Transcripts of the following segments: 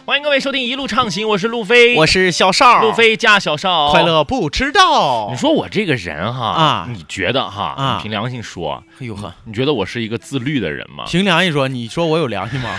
欢迎各位收听一路畅行，我是路飞， 我是小邵， 路飞加小邵， 快乐不知道。 你说我这个人哈啊， 你觉得哈，你凭良心说， 哎呦呵， 你觉得我是一个自律的人吗？ 凭良心说，你说我有良心吗？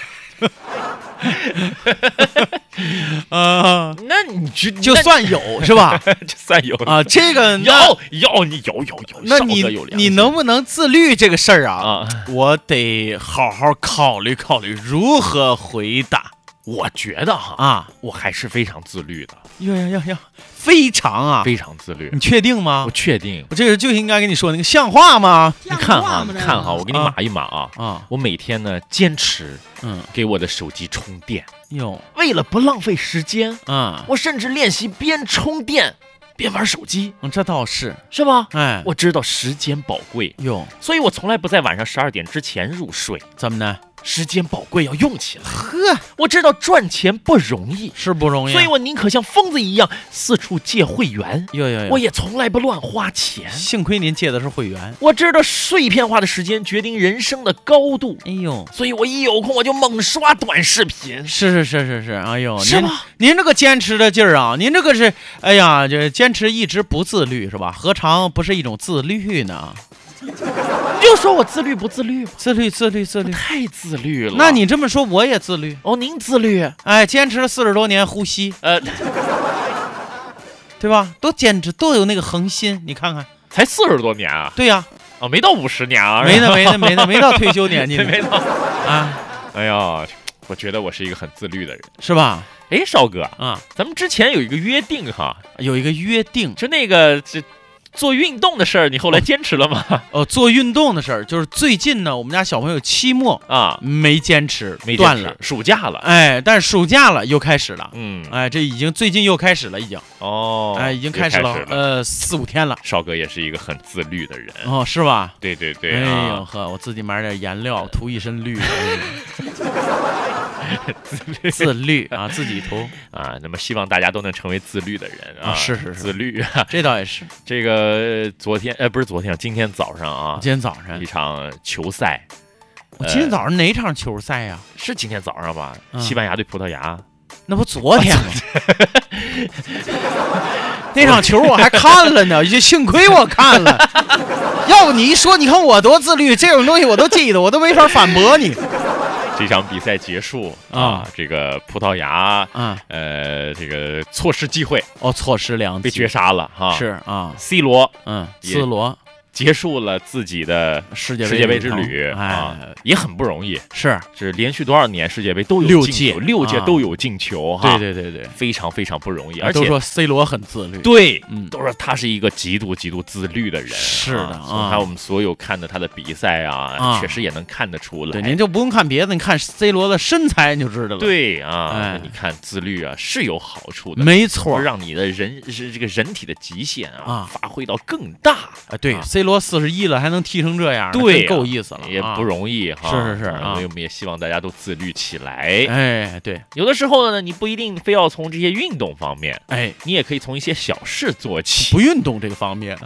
那你就算有是吧？ 就算有啊，这个你有， 那你能不能自律这个事儿啊？我得好好考虑考虑如何回答。 我觉得哈我还是非常自律的。 呀，非常啊， 非常自律。 你确定吗？ 我确定。 我这个就应该跟你说那个像话吗？ 你看哈，我给你码一码啊。 我每天呢坚持给我的手机充电。为了不浪费时间我甚至练习边充电边玩手机。 这倒是吧？ 哎， 我知道时间宝贵所以我从来不在晚上12点之前入睡。 怎么呢？ 时间宝贵要用起来。 呵， 我知道赚钱不容易， 是不容易， 所以我宁可像疯子一样四处借会员。我也从来不乱花钱。 幸亏您借的是会员。 我知道碎片化的时间决定人生的高度。所以我一有空我就猛刷短视频。 是，哎呦， 是吧？ 您这个坚持的劲儿啊，您这个是，哎呀，这坚持一直不自律是吧？何尝不是一种自律呢？ 你就说我自律不自律吧？ 自律， 太自律了。 那你这么说，我也自律哦。您自律？ 哎，坚持了40多年呼吸，对吧？都坚持，都有那个恒心。你看看， 才40多年啊？ 对呀， 没到50年啊？ 没呢，没到退休年纪， 没到啊。 哎呀，我觉得我是一个很自律的人， 是吧？ 哎，少哥啊， 咱们之前有一个约定哈， 有一个约定， 就那个做运动的事儿，你后来坚持了吗？ 做运动的事儿，就是最近呢，我们家小朋友期末没坚持，断了， 暑假了， 哎，但是暑假了又开始了， 哎， 这已经最近又开始了，已经哎， 已经开始了，4、5天了。 少哥也是一个很自律的人是吧？ 对， 哎呦呵，我自己买点颜料，涂一身绿。自律啊，自己涂啊。那么希望大家都能成为自律的人啊。 是自律， 这倒也是。 这个不是昨天，今天早上啊， 今天早上一场球赛。 今天早上哪场球赛呀？ 是今天早上吧？西班牙对葡萄牙， 那不昨天吗？那场球我还看了呢，幸亏我看了。要不你一说，你看我多自律，这种东西我都记得，我都没法反驳你。 这场比赛结束这个葡萄牙这个错失机会错失良机， 被绝杀了哈。 是 ，C 罗 ，C 罗结束了自己的世界杯之旅也很不容易。是连续多少年世界杯都有6届都有进球哈。 对， 非常非常不容易。而且都说 C 罗很自律， 对，都说他是一个极度自律的人。 是的还有我们所有看的他的比赛确实也能看得出来。 对，您就不用看别的，你看 C 罗的身材你就知道了。 对你看自律是有好处的， 没错， 让你的这个人体的极限发挥到更大。 对，C 罗41了还能踢成这样， 对， 够意思了， 也不容易哈。 是所以我们也希望大家都自律起来。 哎，对， 有的时候呢，你不一定非要从这些运动方面，你也可以从一些小事做起。 不运动这个方面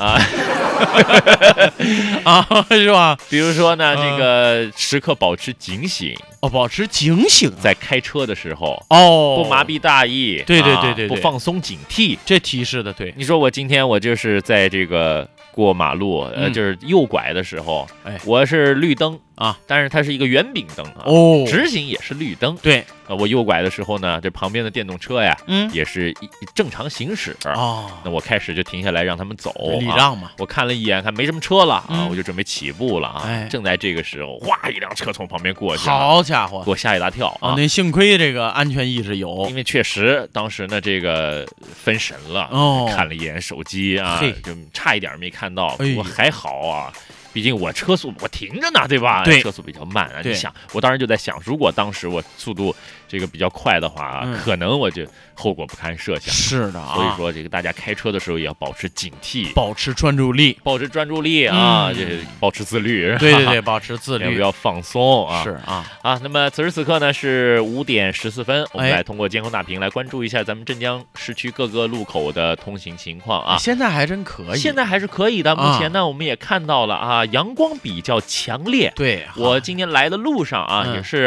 是吧？ 比如说呢，这个时刻保持警醒。 保持警醒， 在开车的时候不麻痹大意， 对， 不放松警惕， 这提示的对。 你说我今天我就是在这个过马路，就是右拐的时候，我是绿灯但是它是一个圆饼灯直行也是绿灯。 对， 我右拐的时候呢，这旁边的电动车呀，也是正常行驶那我开始就停下来让他们走， 礼让嘛。 我看了一眼，看没什么车了我就准备起步了正在这个时候，哗，一辆车从旁边过去， 好家伙， 给我吓一大跳那幸亏这个安全意识有， 因为确实当时呢这个分神了看了一眼手机就差一点没看到，我还好毕竟我车速我停着呢，对吧？ 对， 车速比较慢你想，我当时就在想，如果当时我速度这个比较快的话，可能我就后果不堪设想。 是的所以说这个大家开车的时候也要保持警惕， 保持专注力， 这保持自律。 对，保持自律， 不要放松是那么此时此刻呢是5点14分，我们来通过监控大屏来关注一下咱们镇江市区各个路口的通行情况现在还真可以， 现在还是可以的。目前呢我们也看到了阳光比较强烈。 对， 我今天来的路上也是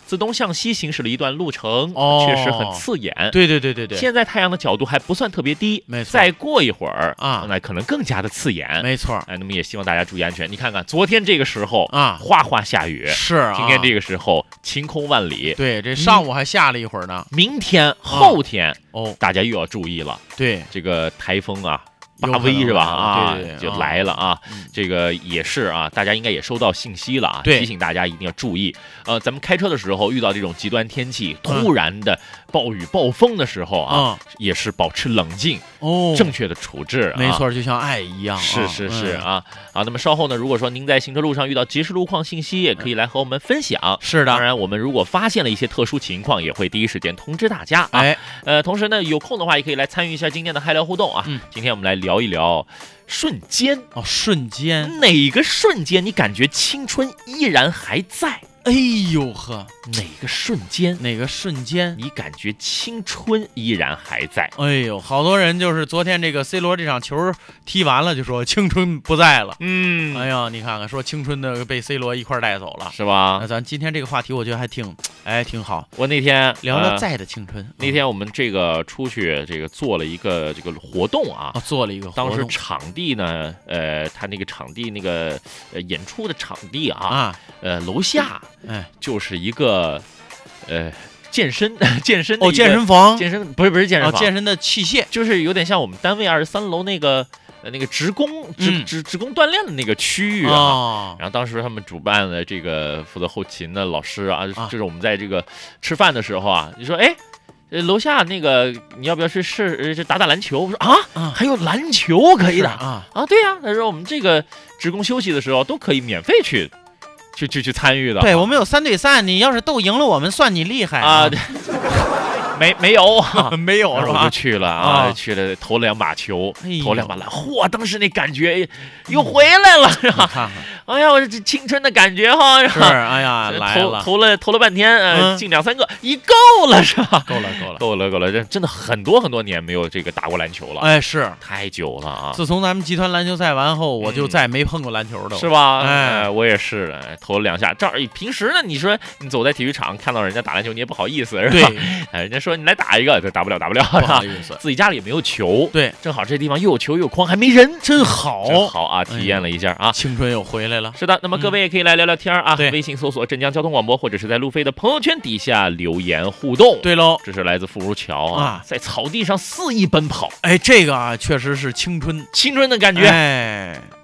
自东向西行驶了一段路程，确实很刺眼。 对。 现在太阳的角度还不算特别低， 没错。 再过一会儿啊， 那可能更加的刺眼。 没错。 那么也希望大家注意安全。你看看昨天这个时候啊， 哗哗下雨， 是啊。 今天这个时候晴空万里。 对，这上午还下了一会儿呢。 明天、后天大家又要注意了。 对， 这个台风啊。巴威是吧？ 对， 就来了啊！这个也是啊，大家应该也收到信息了啊，提醒大家一定要注意。咱们开车的时候遇到这种极端天气，突然的暴雨暴风的时候啊，也是保持冷静，正确的处置。 没错，就像爱一样。 是啊。那么稍后呢，如果说您在行车路上遇到及时路况信息，也可以来和我们分享。 是的， 当然我们如果发现了一些特殊情况，也会第一时间通知大家啊。同时呢，有空的话也可以来参与一下今天的嗨聊互动啊。今天我们来聊一聊瞬间瞬间， 哪个瞬间你感觉青春依然还在？ 哎呦呵， 哪个瞬间你感觉青春依然还在？ 哎呦，好多人就是昨天这个 C 罗这场球踢完了就说青春不在了。哎呀，你看看，说青春的被 C 罗一块带走了， 是吧？ 那咱今天这个话题我觉得还挺好。 我那天聊聊在的青春。 那天我们这个出去这个做了一个这个活动啊， 做了一个活动。 当时场地呢，他那个场地那个演出的场地啊，楼下就是一个健身的健身房， 不是健身房， 健身的器械， 就是有点像我们单位23楼那个职工锻炼的那个区域啊。然后当时他们主办的这个负责后勤的老师啊，就是我们在这个吃饭的时候啊，你说楼下那个你要不要去打篮球？我说还有篮球可以的对呀。他说我们这个职工休息的时候都可以免费去参与的。 对，我们有3对3，你要是斗赢了我们算你厉害啊。没有没有是吧？ 我就去了去了投了2把球，投2把篮，当时那感觉又回来了，是吧？哎呀，我这青春的感觉哈， 是哎呀，来了， 投了半天，进2-3个，够了是吧？ 够了， 这真的很多年没有这个打过篮球了。 是太久了啊！ 自从咱们集团篮球赛完后，我就再没碰过篮球的， 是吧？我也是，投了2下。平时呢，你说你走在体育场看到人家打篮球，你也不好意思，是吧？人家说你来打一个，打不了， 不好意思， 自己家里也没有球， 对， 正好这地方又有球又有筐，还没人， 真好啊！体验了一下啊， 青春又回来了。 是的，那么各位也可以来聊聊天啊，微信搜索镇江交通广播，或者是在路飞的朋友圈底下留言互动。 对喽， 这是来自傅如桥在草地上肆意奔跑， 这个确实是青春的感觉。